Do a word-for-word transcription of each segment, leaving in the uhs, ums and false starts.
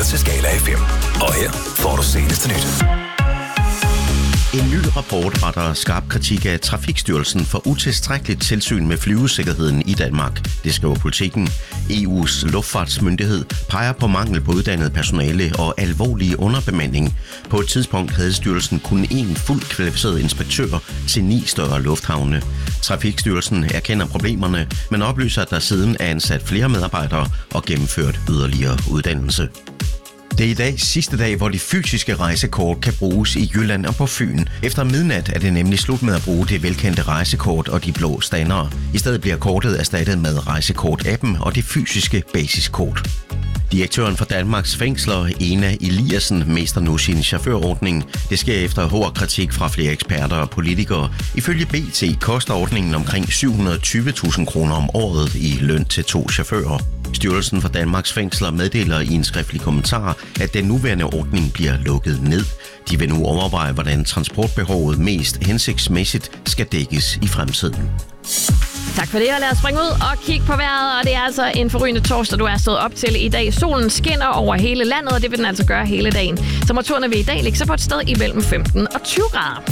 til Skala F M. Og her får du seneste nyt. En ny rapport retter skarp kritik af Trafikstyrelsen for utilstrækkeligt tilsyn med flyvesikkerheden i Danmark. Det skriver Politiken. E U's luftfartsmyndighed peger på mangel på uddannet personale og alvorlig underbemanding. På et tidspunkt havde styrelsen kun én fuldt kvalificeret inspektør til ni større lufthavne. Trafikstyrelsen erkender problemerne, men oplyser, at der siden er ansat flere medarbejdere og gennemført yderligere uddannelse. Det er i dag sidste dag, hvor de fysiske rejsekort kan bruges i Jylland og på Fyn. Efter midnat er det nemlig slut med at bruge det velkendte rejsekort og de blå standere. I stedet bliver kortet erstattet med rejsekort-appen og det fysiske basiskort. Direktøren for Danmarks Fængsler, Ena Eliassen, mister nu sin chaufførordning. Det sker efter hård kritik fra flere eksperter og politikere. Ifølge B T koster ordningen omkring syv hundrede og tyve tusind kroner om året i løn til to chauffører. Styrelsen for Danmarks Fængsler meddeler i en skriftlig kommentar, at den nuværende ordning bliver lukket ned. De vil nu overveje, hvordan transportbehovet mest hensigtsmæssigt skal dækkes i fremtiden. Tak for det, og lad os springe ud og kigge på vejret. Og det er altså en forrygende torsdag, du er stået op til i dag. Solen skinner over hele landet, og det vil den altså gøre hele dagen. Temperaturerne vil i dag ligge så på et sted imellem femten og tyve grader.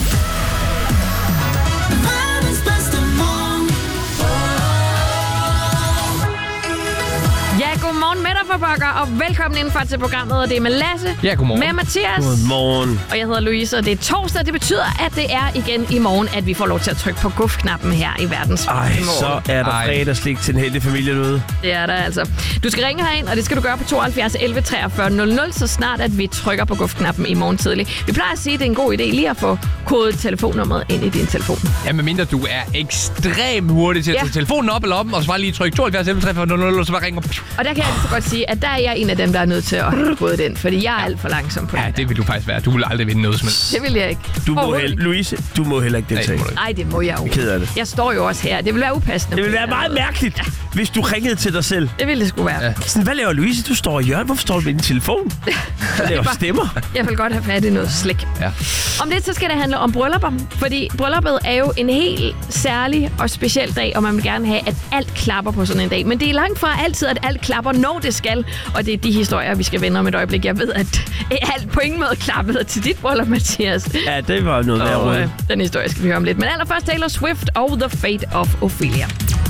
Ja, godmorgen med dig for pokker, og velkommen indenfor til programmet. Og det er med Lasse, ja, godmorgen. Med Mathias. Godmorgen. Og jeg hedder Louise, og det er torsdag. Det betyder, at det er igen i morgen, at vi får lov til at trykke på guf-knappen her i verdens Ej, så er der fredagslik til en heldig familie derude. Det er der altså. Du skal ringe herind, og det skal du gøre på tooghalvfjerds elleve treogfyrre nul nul, så snart at vi trykker på guf-knappen i morgen tidlig. Vi plejer at sige, at det er en god idé lige at få kodet telefonnummeret ind i din telefon. Ja, medmindre du er ekstremt hurtig til at ja. tage telefonen op eller om, og så bare lige trykke tooghalvfjerds elleve treogfyrre nul nul, og så bare ringe op. Og der kan jeg altså godt sige, at der er jeg en af dem, der er nødt til at kode den, fordi jeg er alt for langsom på ja, det. Ja, det vil du faktisk være. Du vil aldrig vinde noget som helst. Det vil jeg ikke. Du må heller, Louise, du må heller ikke deltage. Nej, det må jeg jo. Ked af det. Jeg står jo også her. Det vil være upassende. Det vil være meget mærkeligt, ja. hvis du ringede til dig selv. Det ville det skulle være. Ja. Sådan, hvad laver Louise? Du står i hjørnet. Hvorfor står du med din telefon? Det laver stemmer. Jeg vil godt have fat i noget slik. Ja. Om lidt, så skal det handle om bryllupper. Fordi brylluppet er jo en helt særlig og speciel dag, og man vil gerne have, at alt klapper på sådan en dag. Men det er langt fra altid, at alt klapper, når det skal. Og det er de historier, vi skal vende om et øjeblik. Jeg ved, at alt på ingen måde klappede til dit bryllup, Mathias. Ja, det var noget værre. Den historie skal vi høre om lidt. Men allerførst Taylor Swift og The Fate of Ophelia.